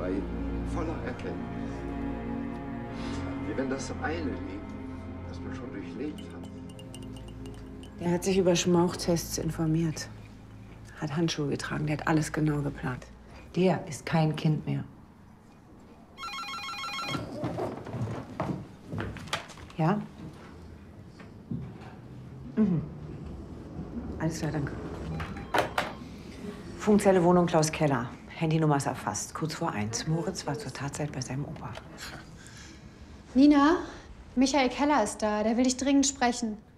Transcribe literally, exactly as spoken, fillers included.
dabei voller Erkenntnis. Wie wenn das eine Leben, das man schon durchlebt hat. Der hat sich über Schmauchtests informiert. Hat Handschuhe getragen, der hat alles genau geplant. Der ist kein Kind mehr. Ja? Mhm. Alles klar, danke. Funkzelle Wohnung Klaus Keller. Handynummer ist erfasst. Kurz vor eins. Moritz war zur Tatzeit bei seinem Opa. Nina, Michael Keller ist da. Der will dich dringend sprechen.